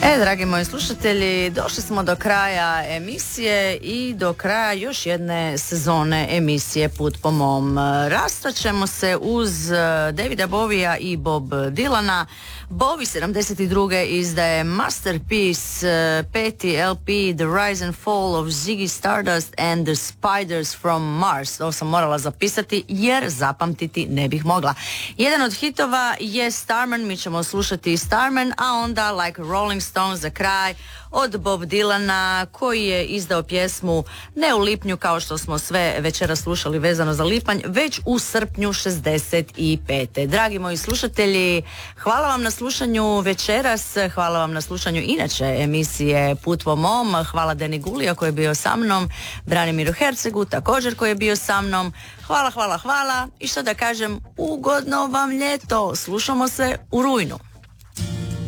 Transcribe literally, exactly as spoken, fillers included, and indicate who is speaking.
Speaker 1: E, dragi moji slušatelji, došli smo do kraja emisije i do kraja još jedne sezone emisije Put po mom. Rastaćemo se uz Davida Bovija i Bob Dylana. Bowie sedamdeset druge izdaje Masterpiece, peti L P The Rise and Fall of Ziggy Stardust and the Spiders from Mars. To sam morala zapisati jer zapamtiti ne bih mogla. Jedan od hitova je Starman, mi ćemo slušati Starman, a onda Like Rolling Stones za kraj od Bob Dylana, koji je izdao pjesmu ne u lipnju kao što smo sve večera slušali vezano za lipanj, već u srpnju šezdeset pete. Dragi moji slušatelji, hvala vam na slušanju večeras, hvala vam na slušanju inače emisije Put po mom, hvala Deni Gulija koji je bio sa mnom, Branimiru Hercegu također koji je bio sa mnom. Hvala, hvala, hvala i što da kažem, ugodno vam ljeto, slušamo se u rujnu.